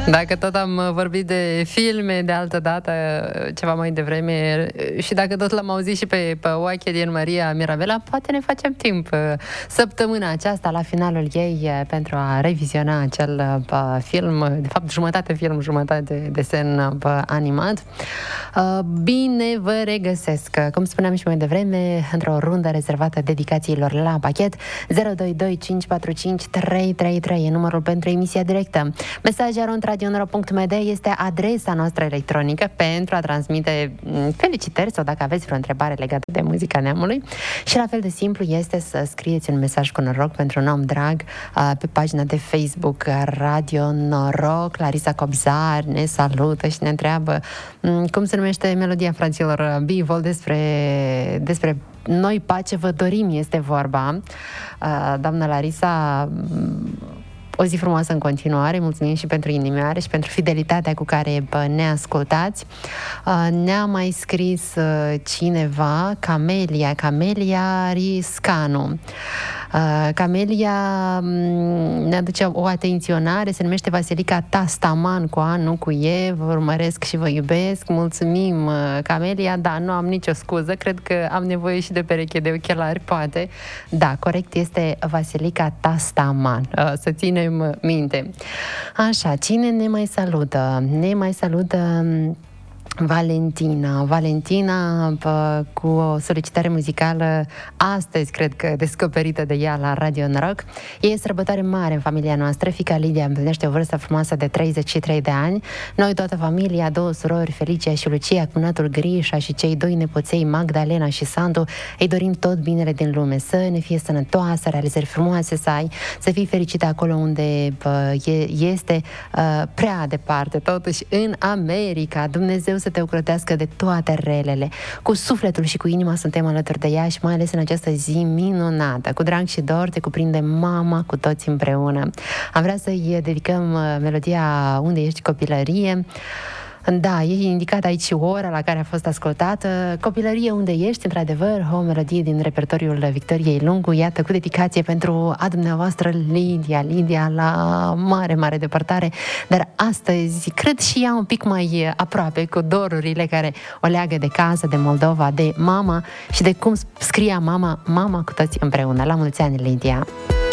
Dacă tot am vorbit de filme de altă dată, ceva mai devreme, și dacă tot l-am auzit și pe Oache din Maria Mirabela, poate ne facem timp săptămâna aceasta, la finalul ei, pentru a reviziona acel film, de fapt jumătate film, jumătate desen animat. Bine vă regăsesc, cum spuneam și mai devreme, într-o rundă rezervată dedicațiilor la pachet. 022 545 333 e numărul pentru emisia directă. Mesaj@radionoro.md este adresa noastră electronică pentru a transmite felicitări sau dacă aveți vreo întrebare legată de muzica neamului. Și la fel de simplu este să scrieți un mesaj cu noroc pentru un om drag pe pagina de Facebook Radio Noroc. Larisa Cobzar ne salută și ne întreabă cum se numește melodia, fraților. Bivol, despre noi pace vă dorim este vorba. Doamna Larisa, o zi frumoasă în continuare, mulțumim și pentru inimioare și pentru fidelitatea cu care ne ascultați. Ne-a mai scris cineva, Camelia Riscanu. Camelia ne aduce o atenționare, se numește Vasilica Tastaman, cu A, nu cu E, vă urmăresc și vă iubesc. Mulțumim, Camelia, da, nu am nicio scuză, cred că am nevoie și de pereche de ochelari, poate. Da, corect, este Vasilica Tastaman, să ținem minte. Așa, cine ne mai salută? Ne mai salută Valentina cu o solicitare muzicală astăzi, cred că descoperită de ea la Radio Noroc. E sărbătoare mare în familia noastră. Fiica Lidia împlinește o vârstă frumoasă de 33 de ani. Noi, toată familia, 2 surori, Felicia și Lucia, cunatul Grișa și cei 2 nepoței, Magdalena și Sandu, îi dorim tot binele din lume, să ne fie sănătoasă, realizări frumoase să ai, să fii fericită acolo unde este prea departe, totuși în America. Dumnezeu să te ocrotească de toate relele. Cu sufletul și cu inima suntem alături de ea și mai ales în această zi minunată. Cu drag și dor te cuprinde mama cu toți împreună. Am vrea să-i dedicăm melodia Unde ești copilărie. Da, e indicat aici și ora la care a fost ascultată. Copilărie unde ești, într-adevăr, o melodie din repertoriul Victoriei Lungu, iată, cu dedicație pentru a dumneavoastră, Lidia, la mare depărtare, dar astăzi, cred și ea un pic mai aproape, cu dorurile care o leagă de casă, de Moldova, de mama și de cum scria mama cu toți împreună. La mulți ani, Lidia!